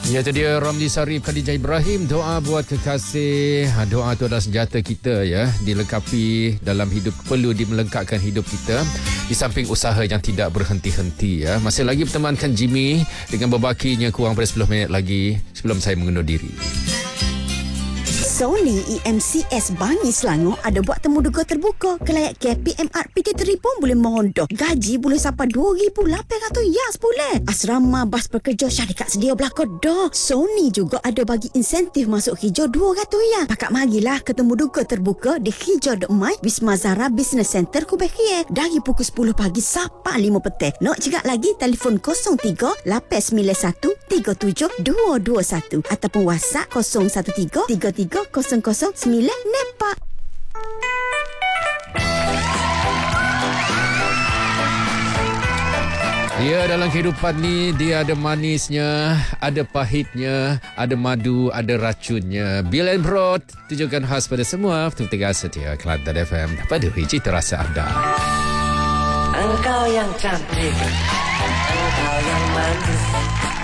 Ya, itu dia Ramli Sarip, Khadijah Ibrahim. Doa buat kekasih. Doa itu adalah senjata kita ya. Dilengkapi dalam hidup, perlu dimelengkapkan hidup kita. Di samping usaha yang tidak berhenti-henti ya. Masih lagi bertemankan Jimmy dengan berbakinya kurang pada 10 minit lagi sebelum saya mengundur diri. Sony EMCS Bangi Selangor ada buat temu duga terbuka. Kelayak KPMR PK3 pun boleh mondok. Gaji boleh sampai RM2,800 boleh. Asrama bas pekerja syarikat sedia berlaku dah. Sony juga ada bagi insentif masuk hijau RM200. Pakak marilah ketemu duga terbuka di hijau.my Wisma Zara Business Center Kubekie. Dari pukul 10 pagi sampai 5 petang. Nak cakap lagi telefon 03 891 37221 ataupun WhatsApp 013 33 009 Nepak. Ya, dalam kehidupan ni dia ada manisnya, ada pahitnya, ada madu, ada racunnya. Bill and Broad, tujukan khas pada semua pendengar setia Kelantan FM. Pada hiji terasa anda. Engkau yang cantik, engkau yang manis.